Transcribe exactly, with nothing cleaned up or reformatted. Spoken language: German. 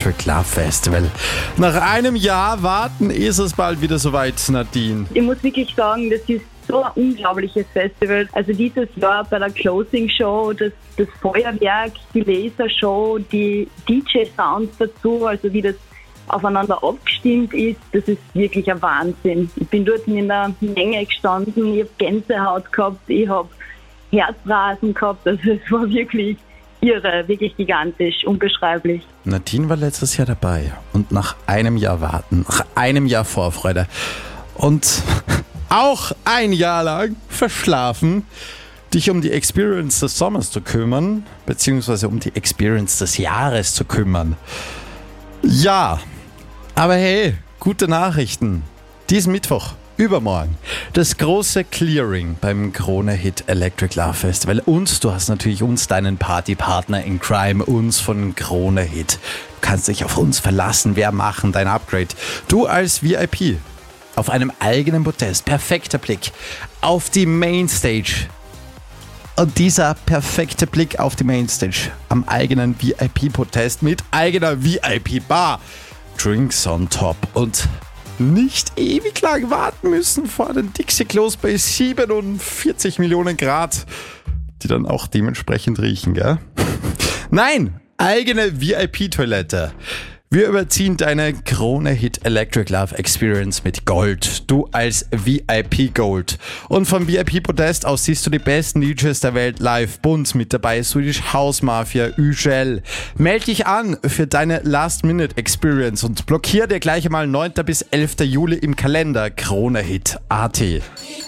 Electric Love Festival. Nach einem Jahr warten ist es bald wieder soweit, Nadine. Ich muss wirklich sagen, das ist so ein unglaubliches Festival. Also dieses Jahr bei der Closing Show, das, das Feuerwerk, die Lasershow, die D J-Sounds dazu, also wie das aufeinander abgestimmt ist, das ist wirklich ein Wahnsinn. Ich bin dort in der Menge gestanden, ich habe Gänsehaut gehabt, ich habe Herzrasen gehabt, also es war wirklich irre, wirklich gigantisch, unbeschreiblich. Nadine war letztes Jahr dabei und nach einem Jahr warten, nach einem Jahr Vorfreude und auch ein Jahr lang verschlafen, dich um die Experience des Sommers zu kümmern, beziehungsweise um die Experience des Jahres zu kümmern. Ja, aber hey, gute Nachrichten. Diesen Mittwoch, übermorgen, das große Clearing beim Krone Hit Electric Love Festival. Und du hast natürlich uns, deinen Partypartner in Crime, uns von Krone Hit. Du kannst dich auf uns verlassen, wir machen dein Upgrade. Du als V I P auf einem eigenen Podest, perfekter Blick auf die Mainstage. Und dieser perfekte Blick auf die Mainstage am eigenen V I P-Podest mit eigener V I P-Bar. Drinks on top und nicht ewig lang warten müssen vor den Dixie-Klos bei siebenundvierzig Millionen Grad, die dann auch dementsprechend riechen, gell? Nein, eigene V I P-Toilette. Wir überziehen deine Krone Hit Electric Love Experience mit Gold. Du als V I P Gold. Und vom V I P Podest aus siehst du die besten D Js der Welt live. Bunt mit dabei Swedish House Mafia, Ugel. Meld dich an für deine Last-Minute-Experience und blockier dir gleich einmal neunten bis elften Juli im Kalender Krone Hit Punkt A T.